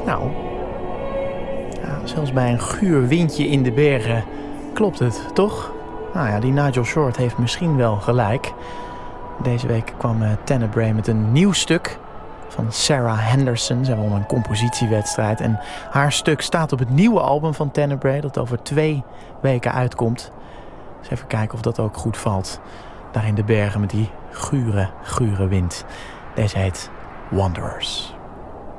Nou, ja, zelfs bij een guur windje in de bergen klopt het, toch? Nou ja, die Nigel Short heeft misschien wel gelijk. Deze week kwam Tenebrae met een nieuw stuk van Sarah Henderson. Zij won een compositiewedstrijd. En haar stuk staat op het nieuwe album van Tenebrae, dat over 2 weken uitkomt. Dus even kijken of dat ook goed valt. Daar in de bergen met die gure wind. Deze heet Wanderers.